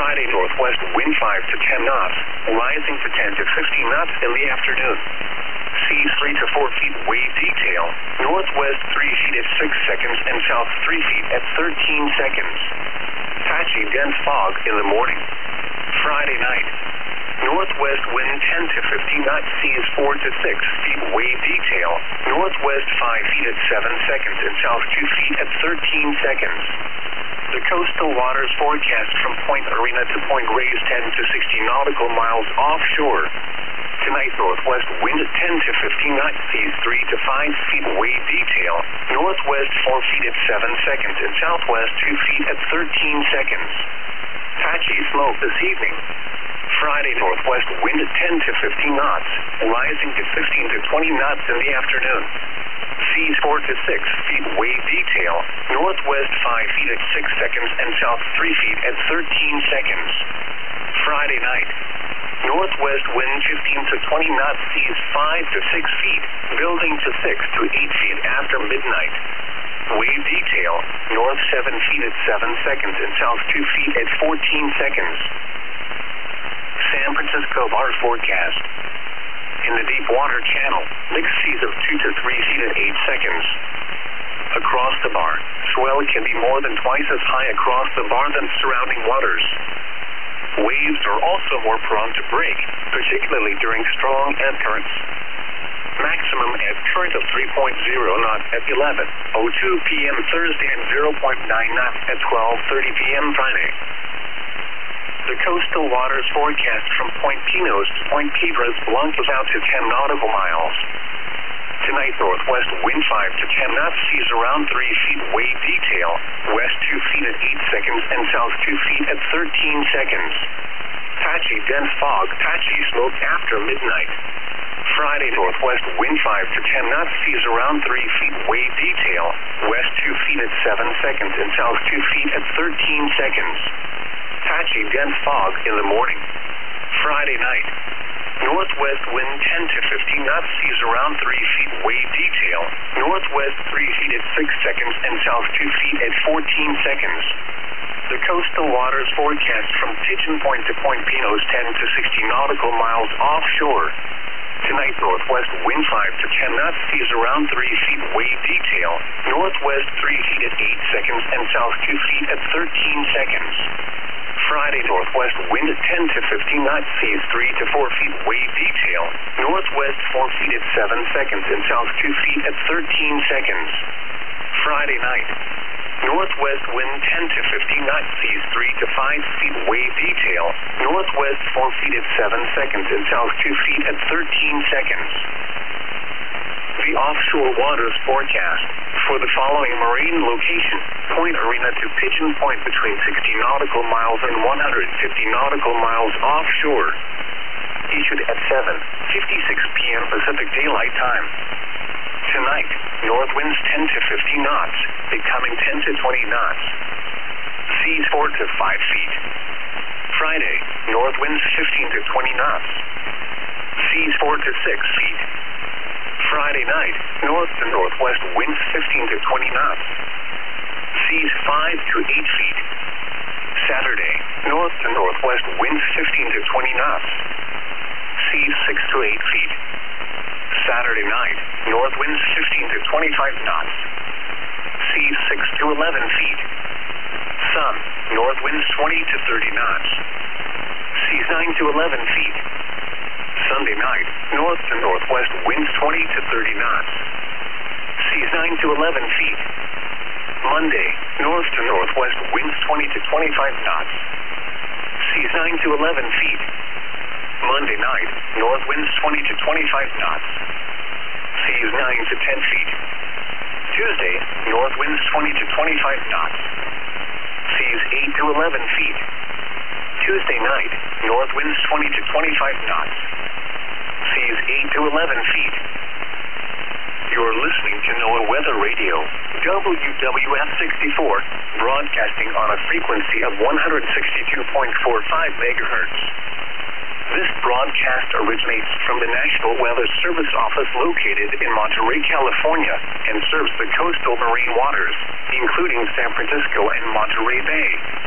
Friday, northwest wind 5 to 10 knots, rising to 10 to 15 knots in the afternoon. Seas 3 to 4 feet wave detail, northwest 3 feet at 6 seconds and south 3 feet at 13 seconds. Patchy dense fog in the morning. Friday night, northwest wind 10 to 15 knots, seas 4 to 6 feet wave detail, northwest 5 feet at 7 seconds and south 2 feet at 13 seconds. The coastal waters forecast from Point Arena to Point Reyes 10 to 60 nautical miles offshore. Tonight, northwest wind 10 to 15 knots, seas 3 to 5 feet wave detail, northwest 4 feet at 7 seconds and southwest 2 feet at 13 seconds. Patchy smoke this evening. Friday, northwest wind 10 to 15 knots, rising to 15 to 20 knots in the afternoon. Seas 4 to 6 feet wave detail, northwest 5 feet at 6 seconds and south 3 feet at 13 seconds. Friday night, northwest wind 15 to 20 knots, seas 5 to 6 feet, building to 6 to 8 feet after midnight. Wave detail, north 7 feet at 7 seconds and south 2 feet at 14 seconds. San Francisco bar forecast. In the deep water channel, mixed seas of 2 to 3 feet at 8 seconds. Across the bar, swell can be more than twice as high across the bar than surrounding waters. Waves are also more prone to break, particularly during strong ebb currents. Maximum ebb current of 3.0 knots at 11:02 p.m. Thursday and 0.9 knots at 12:30 p.m. Friday. The coastal waters forecast from Point Pinos to Point Piedras Blancas out to 10 nautical miles. Tonight, northwest wind 5 to 10 knots, seas around 3 feet wave detail, west 2 feet at 8 seconds and south 2 feet at 13 seconds. Patchy dense fog, patchy smoke after midnight. Friday, northwest wind 5 to 10 knots, seas around 3 feet wave detail, west 2 feet at 7 seconds and south 2 feet at 13 seconds. Patchy dense fog in the morning. Friday night, northwest wind 10 to 15 knots, seas around 3 feet wave detail, northwest 3 feet at 6 seconds and south 2 feet at 14 seconds. The coastal waters forecast from Pigeon Point to Point Pinos 10 to 60 nautical miles offshore. Tonight, northwest wind 5 to 10 knots, seas around 3 feet wave detail, northwest 3 feet at 8 seconds and south 2 feet at 13 seconds. Friday, northwest wind 10 to 15 knots, seas 3 to 4 feet wave detail, northwest 4 feet at 7 seconds and south 2 feet at 13 seconds. Friday night, northwest wind 10 to 15 knots, seas 3 to 5 feet wave detail, northwest 4 feet at 7 seconds and south 2 feet at 13 seconds. The offshore waters forecast for the following marine location: Point Arena to Pigeon Point between 60 nautical miles and 150 nautical miles offshore. Issued at 7:56 p.m. Pacific Daylight Time. Tonight, north winds 10 to 15 knots, becoming 10 to 20 knots. Seas 4 to 5 feet. Friday, north winds 15 to 20 knots. Seas 4 to 6 feet. Friday night, north to northwest winds 15 to 20 knots. Seas 5 to 8 feet. Saturday, north to northwest winds 15 to 20 knots. Seas 6 to 8 feet. Saturday night, north winds 15 to 25 knots. Seas 6 to 11 feet. Sun, north winds 20 to 30 knots. Seas 9 to 11 feet. Sunday night, north to northwest winds 20 to 30 knots. Seas 9 to 11 feet. Monday, north to northwest winds 20 to 25 knots. Seas 9 to 11 feet. Monday night, north winds 20 to 25 knots. Seas 9 to 10 feet. Tuesday, north winds 20 to 25 knots. Seas 8 to 11 feet. Tuesday night, north winds 20 to 25 knots. Seas 8 to 11 feet. You're listening to NOAA Weather Radio, WWF 64, broadcasting on a frequency of 162.45 megahertz. This broadcast originates from the National Weather Service Office located in Monterey, California, and serves the coastal marine waters, including San Francisco and Monterey Bay.